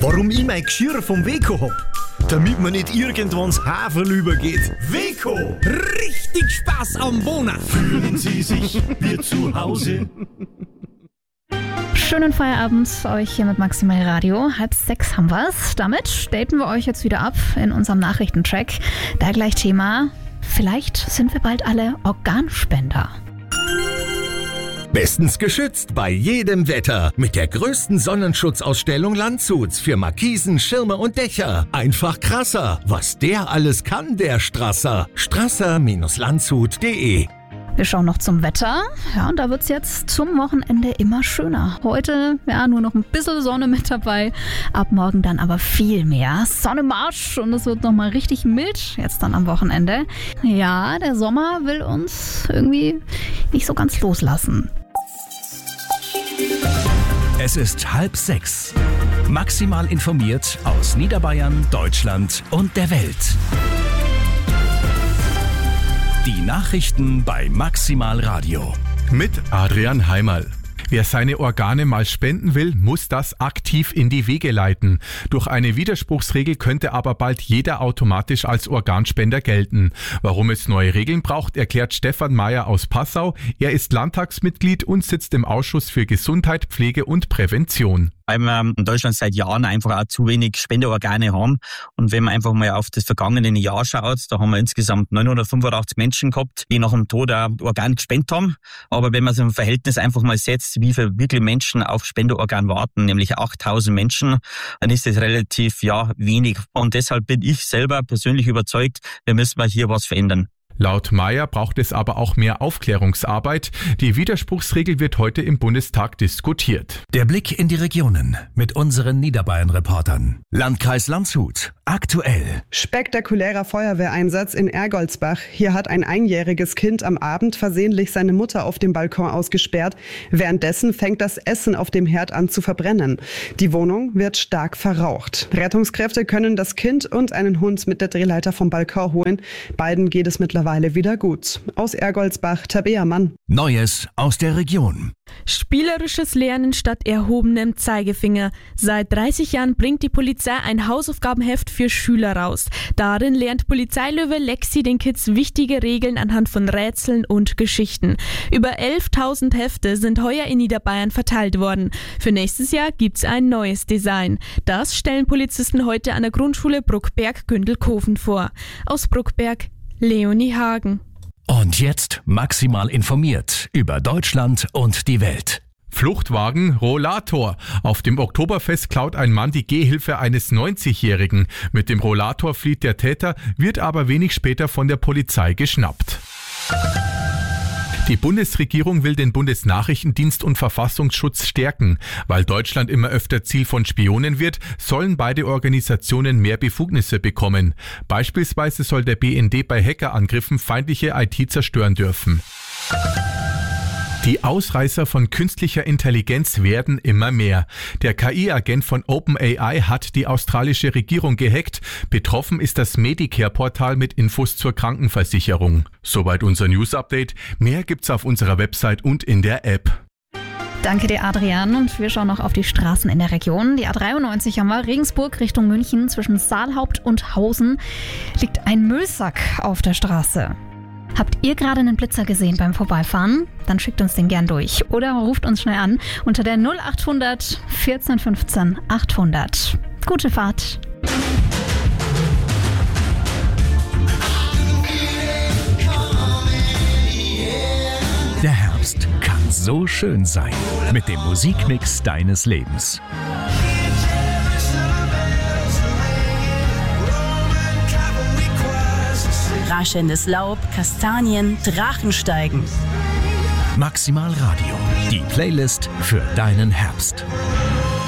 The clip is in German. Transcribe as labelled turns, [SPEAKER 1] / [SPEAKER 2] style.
[SPEAKER 1] Warum ich mein Geschirr vom Weco hab? Damit man nicht irgendwann ins Haferl übergeht. Weco!
[SPEAKER 2] Richtig Spaß am Wohnen.
[SPEAKER 1] Fühlen Sie sich wie zu Hause?
[SPEAKER 3] Schönen Feierabend euch hier mit Maximal Radio. 5:30 haben wir's. Damit daten wir euch jetzt wieder ab in unserem Nachrichtentrack. Da gleich Thema: Vielleicht sind wir bald alle Organspender.
[SPEAKER 4] Bestens geschützt bei jedem Wetter. Mit der größten Sonnenschutzausstellung Landshuts für Markisen, Schirme und Dächer. Einfach krasser. Was der alles kann, der Strasser. Strasser-landshut.de.
[SPEAKER 3] Wir schauen noch zum Wetter. Ja, und da wird's jetzt zum Wochenende immer schöner. Heute, ja, nur noch ein bisschen Sonne mit dabei. Ab morgen dann aber viel mehr. Sonne im Arsch und es wird nochmal richtig mild jetzt dann am Wochenende. Ja, der Sommer will uns irgendwie nicht so ganz loslassen.
[SPEAKER 5] Es ist 5:30. Maximal informiert aus Niederbayern, Deutschland und der Welt. Die Nachrichten bei Maximal Radio.
[SPEAKER 6] Mit Adrian Heimerl. Wer seine Organe mal spenden will, muss das aktiv in die Wege leiten. Durch eine Widerspruchsregel könnte aber bald jeder automatisch als Organspender gelten. Warum es neue Regeln braucht, erklärt Stefan Mayer aus Passau. Er ist Landtagsmitglied und sitzt im Ausschuss für Gesundheit, Pflege und Prävention.
[SPEAKER 7] Weil wir in Deutschland seit Jahren einfach auch zu wenig Spenderorgane haben. Und wenn man einfach mal auf das vergangene Jahr schaut, da haben wir insgesamt 985 Menschen gehabt, die nach dem Tod ein Organ gespendet haben. Aber wenn man so ein Verhältnis einfach mal setzt, wie viele wirklich Menschen auf Spenderorgan warten, nämlich 8000 Menschen, dann ist das relativ wenig. Und deshalb bin ich selber persönlich überzeugt, wir müssen mal hier was verändern.
[SPEAKER 6] Laut Mayer braucht es aber auch mehr Aufklärungsarbeit. Die Widerspruchsregel wird heute im Bundestag diskutiert.
[SPEAKER 5] Der Blick in die Regionen mit unseren Niederbayern-Reportern. Landkreis Landshut. Aktuell.
[SPEAKER 8] Spektakulärer Feuerwehreinsatz in Ergoldsbach. Hier hat ein einjähriges Kind am Abend versehentlich seine Mutter auf dem Balkon ausgesperrt. Währenddessen fängt das Essen auf dem Herd an zu verbrennen. Die Wohnung wird stark verraucht. Rettungskräfte können das Kind und einen Hund mit der Drehleiter vom Balkon holen. Beiden geht es mittlerweile wieder gut. Aus Ergoldsbach, Tabea Mann.
[SPEAKER 5] Neues aus der Region.
[SPEAKER 9] Spielerisches Lernen statt erhobenem Zeigefinger. Seit 30 Jahren bringt die Polizei ein Hausaufgabenheft für Schüler raus. Darin lernt Polizeilöwe Lexi den Kids wichtige Regeln anhand von Rätseln und Geschichten. Über 11.000 Hefte sind heuer in Niederbayern verteilt worden. Für nächstes Jahr gibt's ein neues Design. Das stellen Polizisten heute an der Grundschule Bruckberg-Gündelkofen vor. Aus Bruckberg, Leonie Hagen.
[SPEAKER 5] Und jetzt maximal informiert über Deutschland und die Welt.
[SPEAKER 6] Fluchtwagen, Rollator. Auf dem Oktoberfest klaut ein Mann die Gehhilfe eines 90-Jährigen. Mit dem Rollator flieht der Täter, wird aber wenig später von der Polizei geschnappt. Die Bundesregierung will den Bundesnachrichtendienst und Verfassungsschutz stärken. Weil Deutschland immer öfter Ziel von Spionen wird, sollen beide Organisationen mehr Befugnisse bekommen. Beispielsweise soll der BND bei Hackerangriffen feindliche IT zerstören dürfen. Die Ausreißer von künstlicher Intelligenz werden immer mehr. Der KI-Agent von OpenAI hat die australische Regierung gehackt. Betroffen ist das Medicare-Portal mit Infos zur Krankenversicherung. Soweit unser News-Update. Mehr gibt's auf unserer Website und in der App.
[SPEAKER 3] Danke dir, Adrian. Und wir schauen noch auf die Straßen in der Region. Die A93 haben wir. Regensburg Richtung München zwischen Saalhaupt und Hausen liegt ein Müllsack auf der Straße. Habt ihr gerade einen Blitzer gesehen beim Vorbeifahren? Dann schickt uns den gern durch oder ruft uns schnell an unter der 0800 14 15 800. Gute Fahrt!
[SPEAKER 5] Der Herbst kann so schön sein mit dem Musikmix deines Lebens.
[SPEAKER 10] Raschelndes Laub, Kastanien, Drachensteigen.
[SPEAKER 5] Maximal Radio, die Playlist für deinen Herbst.